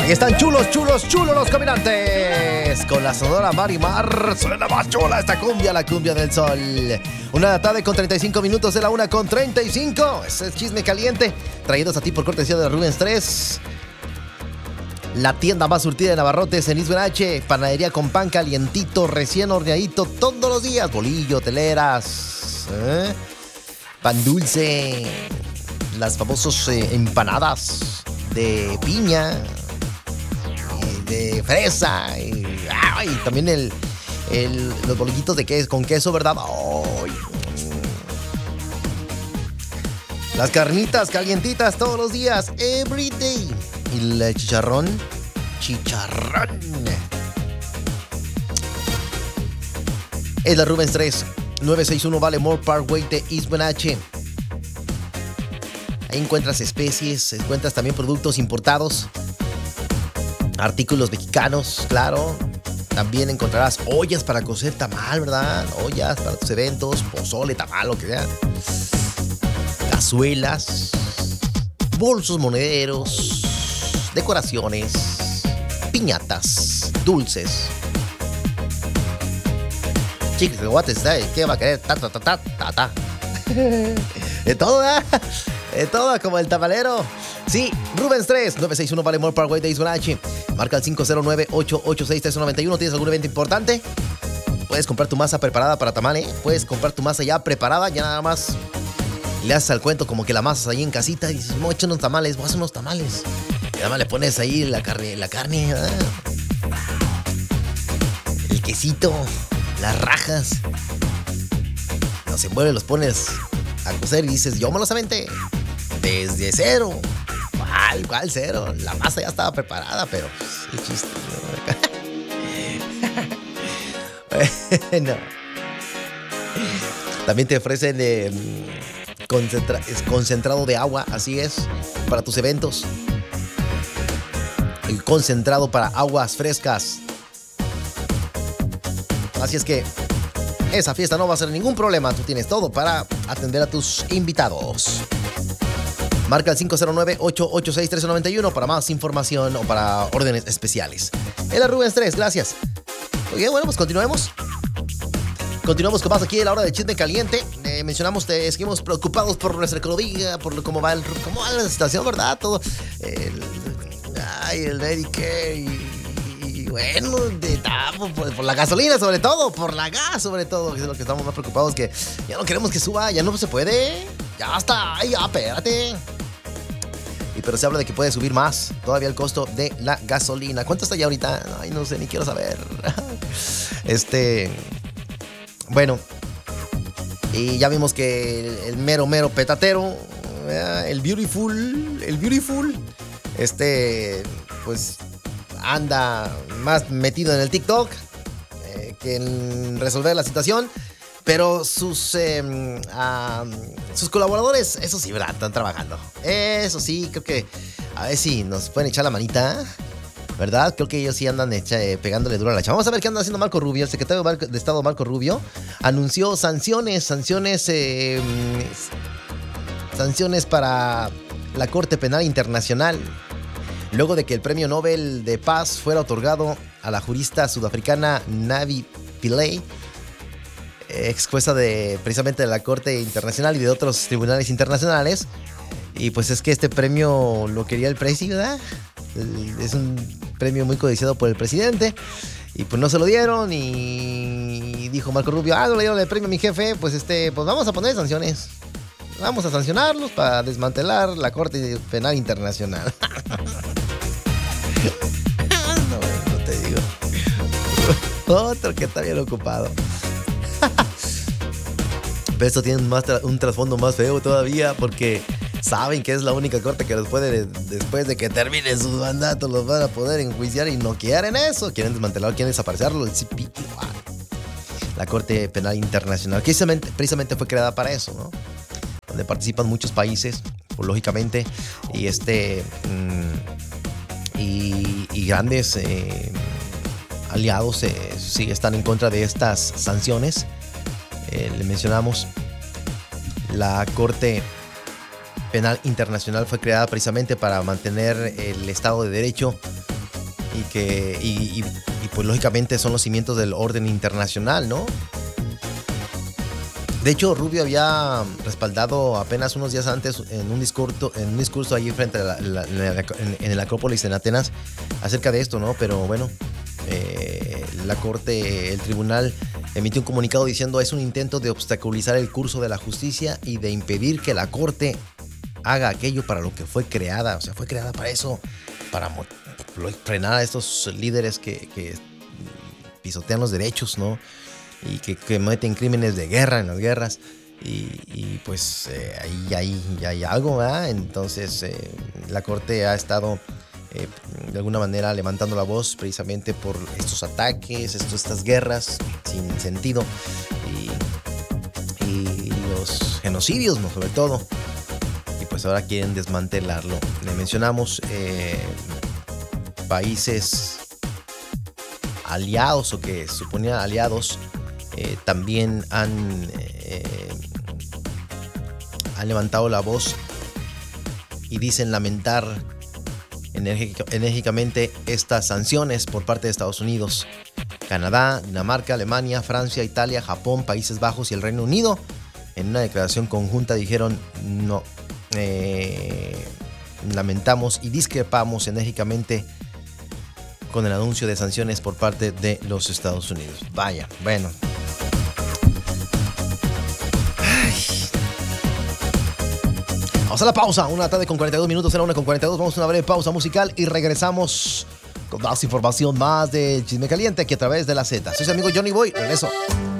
Ahí están chulos los caminantes. Con la sonora Marimar. Suena más chula esta cumbia, la cumbia del sol. 1:35 con 35 minutos de la 1 con 35. Ese es Chisme Caliente. Traídos a ti por cortesía de Rubens 3. La tienda más surtida de Navarrotes en Isbenache. Panadería con pan calientito, recién horneadito todos los días. Bolillo, teleras, pan dulce. Las famosas empanadas de piña, de fresa, y también los bolillitos de queso, con queso, ¿verdad? ¡Ay! Las carnitas calientitas todos los días, every day. Y el chicharrón. Es la Rubens 3, 961 Baltimore Parkway de East Wenatchee. Ahí encuentras especies, encuentras también productos importados, artículos mexicanos, claro. También encontrarás ollas para cocer tamal, ¿verdad? Ollas para tus eventos, pozole, tamal, lo que sea. Cazuelas, bolsos monederos, decoraciones, piñatas, dulces. Chicos, ¿qué va a querer? Ta. De todo, ¿eh? De todo, como el tamalero. Sí, Rubens 3, 961 Baltimore Parkway de East Wenatchee. Marca el 509-886-3191. ¿Tienes algún evento importante? Puedes comprar tu masa preparada para tamal, ¿eh? Puedes comprar tu masa ya preparada, ya nada más le haces al cuento como que la masa ahí en casita y dices, voy a echar unos tamales, voy a hacer unos tamales. Y nada más le pones ahí la carne, el quesito, las rajas. Los envuelves, los pones a cocer y dices, yo me los aventé desde cero. ¿Cuál cero? La masa ya estaba preparada, pero qué chiste, ¿no? No. También te ofrecen concentrado de agua, así es, para tus eventos. El concentrado para aguas frescas. Así es que esa fiesta no va a ser ningún problema. Tú tienes todo para atender a tus invitados. Marca el 509-886-1391 para más información o para órdenes especiales. Es la Rubens 3, gracias. Oye, bueno, pues continuemos. Continuamos con más aquí en la hora de Chisme Caliente. Seguimos preocupados por nuestra economía, por cómo va la situación, ¿verdad? Todo. El Medicare y bueno, por la gasolina sobre todo, que es lo que estamos más preocupados, que ya no queremos que suba, ya no se puede. Ya está, ya, espérate. Pero se habla de que puede subir más todavía el costo de la gasolina. ¿Cuánto está ya ahorita? Ay, no sé, ni quiero saber. Bueno, y ya vimos que el mero petatero, el beautiful, pues anda más metido en el TikTok que en resolver la situación. Pero sus colaboradores, eso sí, ¿verdad? Están trabajando. Eso sí, creo que a ver si nos pueden echar la manita, ¿verdad? Creo que ellos sí andan pegándole duro a la chava. Vamos a ver qué anda haciendo Marco Rubio. El secretario de Estado Marco Rubio anunció sanciones para la Corte Penal Internacional, luego de que el Premio Nobel de Paz fuera otorgado a la jurista sudafricana Navi Pillay, ex jueza precisamente de la Corte Internacional y de otros tribunales internacionales. Y pues es que este premio lo quería el presidente, ¿verdad? Es un premio muy codiciado por el presidente. Y pues no se lo dieron. Y dijo Marco Rubio, no le dieron el premio a mi jefe. Pues pues vamos a poner sanciones. Vamos a sancionarlos para desmantelar la Corte Penal Internacional. No te digo. Otro que está bien ocupado. Pero esto tiene un trasfondo más feo todavía, porque saben que es la única corte que los puede, después de que termine su mandato, los van a poder enjuiciar y no quieren eso. Quieren desmantelarlo, quieren desaparecerlo. El CPI, la Corte Penal Internacional, que precisamente fue creada para eso, ¿no? Donde participan muchos países, pues, lógicamente, y y grandes aliados sí están en contra de estas sanciones. Le mencionamos, la Corte Penal Internacional fue creada precisamente para mantener el Estado de Derecho y pues lógicamente son los cimientos del orden internacional, ¿no? De hecho, Rubio había respaldado apenas unos días antes en un discurso allí frente a en el Acrópolis en Atenas acerca de esto, ¿no? Pero bueno, la Corte, el tribunal emitió un comunicado diciendo es un intento de obstaculizar el curso de la justicia y de impedir que la Corte haga aquello para lo que fue creada. O sea, fue creada para eso, para frenar a estos líderes que pisotean los derechos, ¿no? Y que meten crímenes de guerra en las guerras. Y pues ahí hay algo, ¿verdad? Entonces la Corte ha estado de alguna manera levantando la voz precisamente por estos ataques, estas guerras sin sentido y los genocidios, ¿no? Sobre todo. Y pues ahora quieren desmantelarlo. Le mencionamos países aliados o que suponían aliados. También han levantado la voz y dicen lamentar enérgicamente estas sanciones por parte de Estados Unidos. Canadá, Dinamarca, Alemania, Francia, Italia, Japón, Países Bajos y el Reino Unido en una declaración conjunta dijeron no, lamentamos y discrepamos enérgicamente con el anuncio de sanciones por parte de los Estados Unidos. Vaya, bueno. Vamos a la pausa, 1:42 PM, será 1:42. Vamos a una breve pausa musical y regresamos con más información, más de Chisme Caliente aquí a través de la Z. Soy su amigo Johnny Boy, regreso.